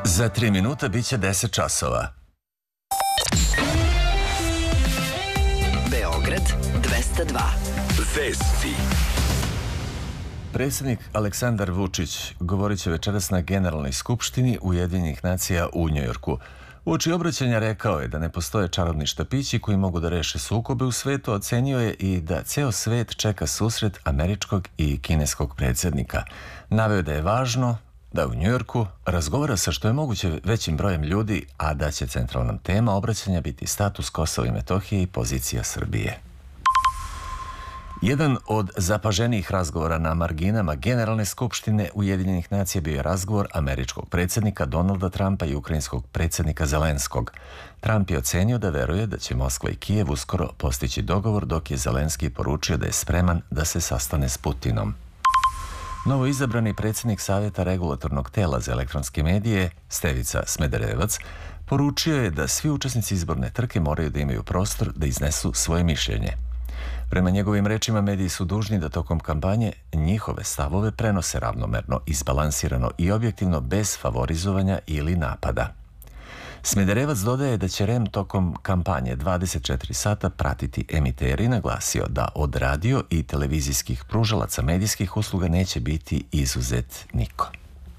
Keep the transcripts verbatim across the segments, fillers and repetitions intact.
Za tri minuta bit će deset časova. Beograd dvesta dva. Vesti. Predsjednik Aleksandar Vučić govorit će večeras na Generalnoj skupštini Ujedinjenih nacija u Njujorku. Uoči obraćanja rekao je da ne postoje čarobni štapići koji mogu da reše sukobe u svetu, ocenio je i da ceo svet čeka susret američkog i kineskog predsjednika. Naveo da je važno da u Njujorku razgovara sa što je moguće većim brojem ljudi, a da će centralna tema obraćanja biti status Kosova i Metohije i pozicija Srbije. Jedan od zapaženijih razgovora na marginama Generalne skupštine Ujedinjenih nacija bio je razgovor američkog predsjednika Donalda Trumpa i ukrajinskog predsjednika Zelenskog. Trump je ocenio da veruje da će Moskva i Kijev uskoro postići dogovor, dok je Zelenski poručio da je spreman da se sastane s Putinom. Novo izabrani predsjednik Savjeta regulatornog tela za elektronske medije, Stevica Smederevac, poručio je da svi učesnici izborne trke moraju da imaju prostor da iznesu svoje mišljenje. Prema njegovim rečima, mediji su dužni da tokom kampanje njihove stavove prenose ravnomerno, izbalansirano i objektivno bez favorizovanja ili napada. Smederevac dodaje da će R E M tokom kampanje dvadeset četiri sata pratiti emiteri i naglasio da od radio i televizijskih pružalaca medijskih usluga neće biti izuzet niko.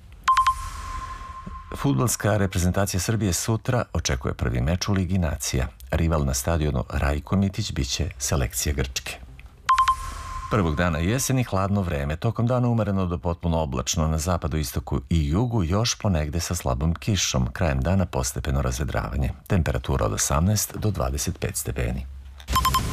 Fudbalska reprezentacija Srbije sutra očekuje prvi meč u Ligi nacija. Rival na stadionu Rajko Mitić biće selekcija Grčke. Prvog dana jeseni hladno vreme, tokom dana umereno do potpuno oblačno, na zapadu, istoku i jugu još ponegde sa slabom kišom, krajem dana postepeno razvedravanje. Temperatura od osamnaest do dvadeset pet stepeni.